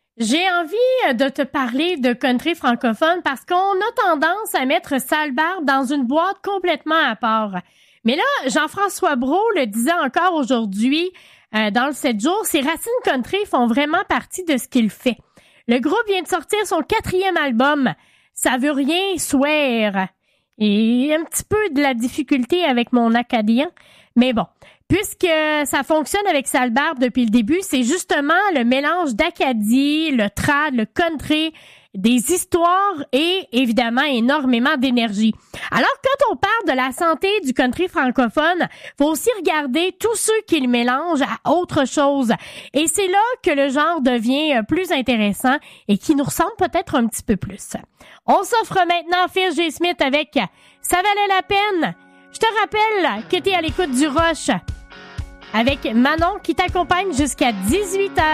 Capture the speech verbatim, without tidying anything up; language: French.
J'ai envie de te parler de country francophone parce qu'on a tendance à mettre Sale Barbe dans une boîte complètement à part. Mais là, Jean-François Brault le disait encore aujourd'hui euh, dans le sept jours, ces racines country font vraiment partie de ce qu'il fait. Le groupe vient de sortir son quatrième album, Ça veut rien swear. Et un petit peu de la difficulté avec mon acadien, mais bon. Puisque ça fonctionne avec Sale Barbe depuis le début, c'est justement le mélange d'Acadie, le trad, le country, des histoires et évidemment énormément d'énergie. Alors quand on parle de la santé du country francophone, faut aussi regarder tous ceux qui le mélangent à autre chose. Et c'est là que le genre devient plus intéressant et qui nous ressemble peut-être un petit peu plus. On s'offre maintenant Phil G. Smith avec Ça valait la peine. Je te rappelle que tu es à l'écoute du Rush avec Manon qui t'accompagne jusqu'à dix-huit heures.